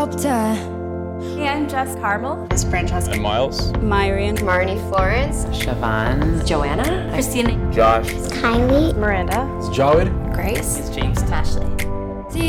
Hey, I'm Jess Carmel. It's Francesca. I'm Miles. Myrian. Marnie Florence. Siobhan. Joanna. Christina. Josh. It's Kylie. Miranda. It's Jawed. Grace. It's James. Ashley.